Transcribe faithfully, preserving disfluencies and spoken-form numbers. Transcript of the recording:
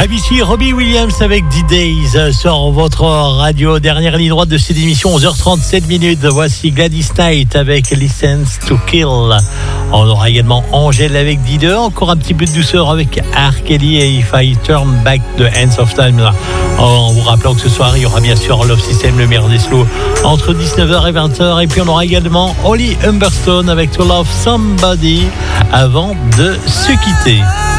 Ici Robbie Williams avec D-Days sur votre radio. Dernière ligne droite de cette émission, onze heures trente-sept minutes. Voici Gladys Knight avec License to Kill. On aura également Angèle avec Dide. Encore un petit peu de douceur avec R. Kelly et If I Turn Back the Hands of Time. En vous rappelant que ce soir, il y aura bien sûr Love System, le meilleur des slows, entre dix-neuf heures et vingt heures. Et puis on aura également Holly Humberstone avec To Love Somebody avant de se quitter.